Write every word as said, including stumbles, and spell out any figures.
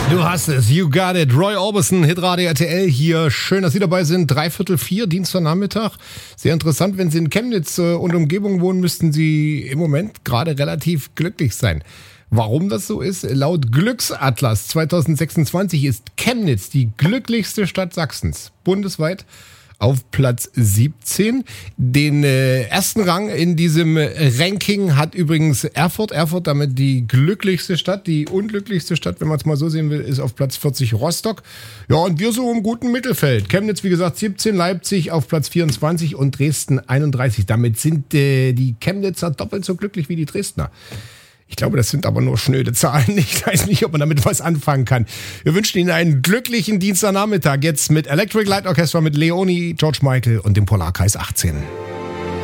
Du hast es, you got it. Roy Orbison, Hitradio R T L hier. Schön, dass Sie dabei sind. Dreiviertel vier, Dienstagnachmittag. Sehr interessant, wenn Sie in Chemnitz äh, und Umgebung wohnen, müssten Sie im Moment gerade relativ glücklich sein. Warum das so ist? Laut Glücksatlas zwanzig sechsundzwanzig ist Chemnitz die glücklichste Stadt Sachsens. Bundesweit auf Platz siebzehn. Den äh, ersten Rang in diesem Ranking hat übrigens Erfurt. Erfurt damit die glücklichste Stadt. Die unglücklichste Stadt, wenn man es mal so sehen will, ist auf Platz vierzig Rostock. Ja, und wir so im guten Mittelfeld. Chemnitz, wie gesagt, siebzehn, Leipzig auf Platz vierundzwanzig und Dresden einunddreißig. Damit sind äh, die Chemnitzer doppelt so glücklich wie die Dresdner. Ich glaube, das sind aber nur schnöde Zahlen. Ich weiß nicht, ob man damit was anfangen kann. Wir wünschen Ihnen einen glücklichen Dienstagnachmittag. Jetzt mit Electric Light Orchestra, mit Leonie, George Michael und dem Polarkreis achtzehn.